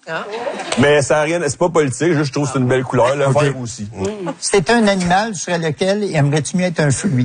Mais ça n'a rien, c'est pas politique, juste je trouve que c'est une belle couleur, le vert aussi. Si t'étais un animal, tu serais lequel? Aimerais-tu mieux être un fruit?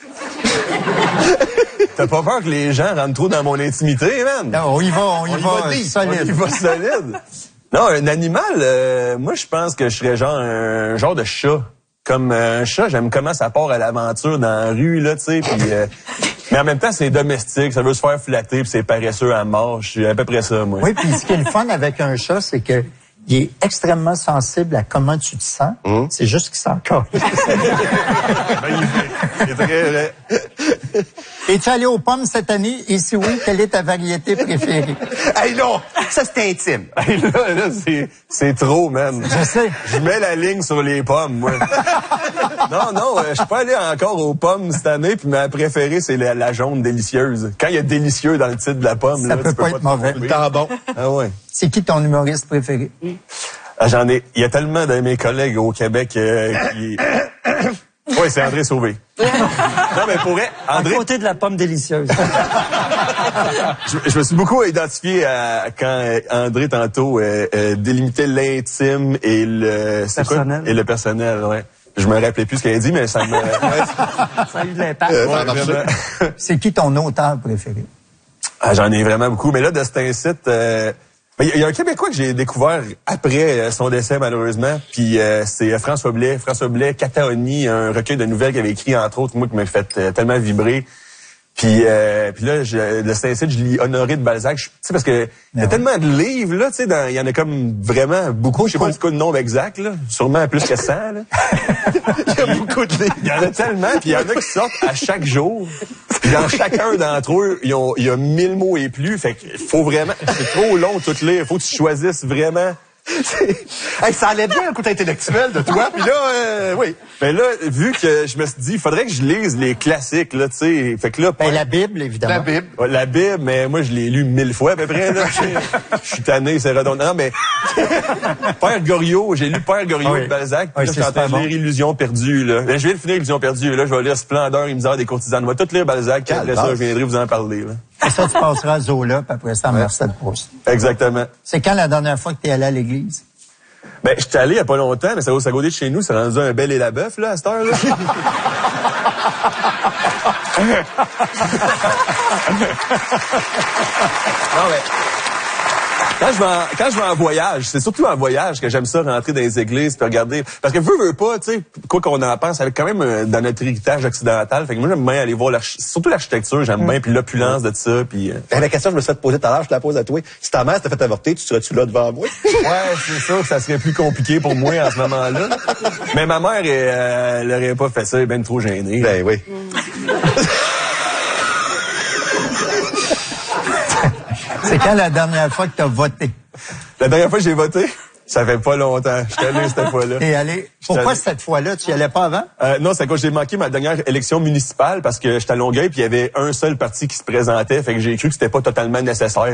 T'as pas peur que les gens rentrent trop dans mon intimité, man? Non, on y va solide. On y va solide. Non, un animal, moi, je pense que je serais un genre de chat. Comme un chat, j'aime comment ça part à l'aventure dans la rue, là, tu sais, puis... mais en même temps, c'est domestique, ça veut se faire flatter, puis c'est paresseux à mort. Je suis à peu près ça, moi. Oui, puis ce qui est le fun avec un chat, c'est que il est extrêmement sensible à comment tu te sens. C'est juste qu'il s'en cache. C'est très vrai. Es-tu allé aux pommes cette année? Et si oui, quelle est ta variété préférée? Hey non, ça c'est intime. Hey, là, c'est trop, man. Je sais. Je mets la ligne sur les pommes, moi. Non, je suis pas allé encore aux pommes cette année, puis ma préférée, c'est la jaune délicieuse. Quand il y a délicieux dans le titre de la pomme, Ça là, peut tu pas être mauvais. Le temps bon. Ah ouais. C'est qui ton humoriste préféré? Ah, il y a tellement de mes collègues au Québec qui... Oui, c'est André Sauvé. Non, mais pour vrai, André... À côté de la pomme délicieuse. Je me suis beaucoup identifié à quand André, tantôt, délimitait l'intime et le... Personnel. Et le personnel, ouais. Je me rappelais plus ce qu'il a dit, mais ça me... Ça a eu de l'impact. Ça a marché. C'est qui ton auteur préféré? Ah, j'en ai vraiment beaucoup. Mais là, de cet incite... Il y a un Québécois que j'ai découvert après son décès, malheureusement, puis c'est François Blais. François Blais, Catahonie, un recueil de nouvelles qu'il avait écrit, entre autres, moi, qui m'a fait tellement vibrer. Puis là, de cet incite, je lis Honoré de Balzac. Tu sais, parce que il y a tellement de livres, là, tu sais, il y en a comme vraiment beaucoup. Je sais pas du coup le nombre exact, là. Sûrement plus que 100, là. Il y a beaucoup de livres. Il y en a tellement, puis il y en a qui sortent à chaque jour. Puis dans chacun d'entre eux, il y a 1000 mots et plus. Fait qu'il faut vraiment... C'est trop long de tout lire. Il faut que tu choisisses vraiment... Hey, ça allait bien le côté intellectuel de toi, puis là, oui. Mais là, vu que je me suis dit, il faudrait que je lise les classiques, là, tu sais. Fait que là... Ben, la Bible, évidemment. La Bible. Ouais, la Bible, mais moi, je l'ai lu 1000 fois à peu près, là. Je suis tanné, c'est redondant, mais... Père Goriot, j'ai lu Père Goriot de Balzac, puis là, je suis en train de lire Illusion perdue, là. Je viens de finir Illusion perdue, là, je vais lire Splendeur et misère des courtisanes. Je vais tout lire Balzac, puis après ça, je viendrai vous en parler, là. Et ça, tu passeras à Zola, puis après ça, à Marcel Proust. Exactement. C'est quand la dernière fois que tu es allé à l'église? Ben, j'étais allé il y a pas longtemps, mais ça va à côté de chez nous, c'est rendu un bel et la bœuf, là, à cette heure-là. Non, mais... Quand je vais en voyage, c'est surtout en voyage que j'aime ça, rentrer dans les églises puis regarder. Parce que veux pas, tu sais, quoi qu'on en pense, avec quand même dans notre héritage occidental. Fait que moi, j'aime bien aller voir surtout l'architecture, j'aime bien, puis l'opulence de ça, puis... La question que je me suis fait poser tout à l'heure, je te la pose à toi. Si ta mère t'a fait avorter, tu serais-tu là devant moi? Ouais, c'est sûr que ça serait plus compliqué pour moi en ce moment-là. Mais ma mère, elle aurait pas fait ça, elle est bien trop gênée. Ben oui. C'est quand la dernière fois que tu as voté? La dernière fois que j'ai voté, ça fait pas longtemps. Je suis allé cette fois-là. T'es allé. Pourquoi cette fois-là? Tu y allais pas avant? Non, c'est quand j'ai manqué ma dernière élection municipale parce que j'étais à Longueuil puis il y avait un seul parti qui se présentait. Fait que j'ai cru que c'était pas totalement nécessaire.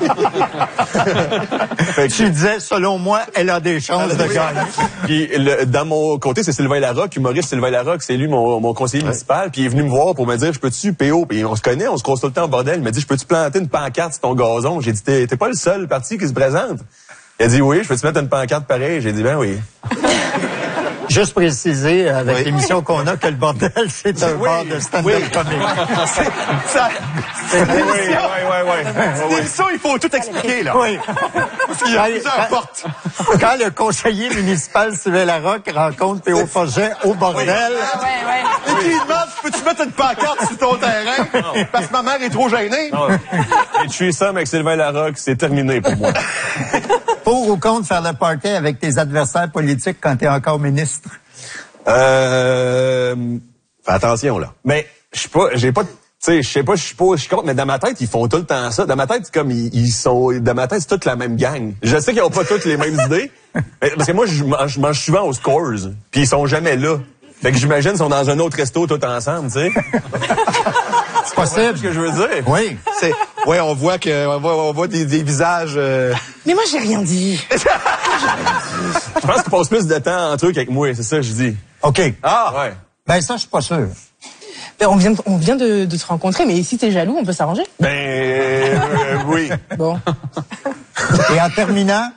Fait que, Tu disais, selon moi, elle a des chances de gagner. Puis dans mon côté, c'est Sylvain Larocque, humoriste Sylvain Larocque, c'est lui mon conseiller municipal. Puis il est venu me voir pour me dire, je peux-tu PO? Puis on se connaît, on se croise tout le temps au bordel. Il m'a dit, je peux-tu planter une pancarte sur ton gazon? J'ai dit, t'es pas le seul parti qui se présente. Il a dit oui, je peux te mettre une pancarte pareille? J'ai dit ben oui. Juste préciser, avec l'émission qu'on a, que le bordel, c'est un bar de stand-up comique. C'est l'émission, il faut tout expliquer, là. Oui. Parce qu'il y a plusieurs portes. Quand le conseiller municipal Sylvain Larocque rencontre Théo Forget au bordel... Et qui demande, peux-tu mettre une pancarte sur ton terrain? Parce que ma mère est trop gênée. Et tu es ça avec Sylvain Larocque, c'est terminé pour moi. Pour ou contre faire le party avec tes adversaires politiques quand t'es encore ministre? Fais attention, là. Mais je sais pas, je suis contre, mais dans ma tête, ils font tout le temps ça. Dans ma tête, c'est comme dans ma tête, c'est toute la même gang. Je sais qu'ils ont pas toutes les mêmes idées, mais, parce que moi, je mange souvent aux Scores, puis ils sont jamais là. Fait que j'imagine qu'ils sont dans un autre resto tout ensemble, tu sais. C'est possible. Ce que je veux dire. Oui. Ouais, on voit des visages. Mais moi, j'ai rien dit. Je pense qu'ils passent plus de temps entre eux qu'avec moi, c'est ça que je dis. OK. Ah! Ouais. Ben ça, je suis pas sûr. Ben, on vient de te rencontrer, mais si t'es jaloux, on peut s'arranger. Ben, oui. Bon. Et en terminant,